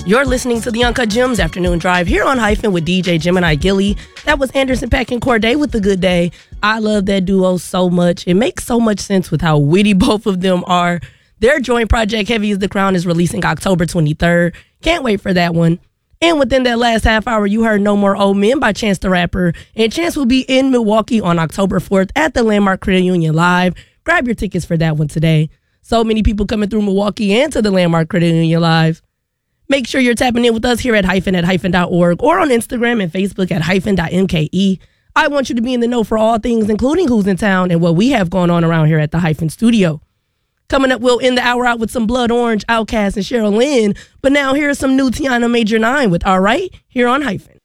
You're listening to the Uncut Gems Afternoon Drive here on Hyphen with DJ Gemini Gilly. That was Anderson .Paak and Corday with The Good Day. I love that duo so much. It makes so much sense with how witty both of them are. Their joint project, Heavy is the Crown, is releasing October 23rd. Can't wait for that one. And within that last half hour, you heard No More Old Men by Chance the Rapper. And Chance will be in Milwaukee on October 4th at the Landmark Credit Union Live. Grab your tickets for that one today. So many people coming through Milwaukee and to the Landmark Credit Union Live. Make sure you're tapping in with us here at hyphen.org or on Instagram and Facebook at hyphen.mke. I want you to be in the know for all things, including who's in town and what we have going on around here at the Hyphen Studio. Coming up, we'll end the hour out with some Blood Orange, Outkast, and Cheryl Lynn. But now here's some new Tiana Major 9 with All Right here on Hyphen.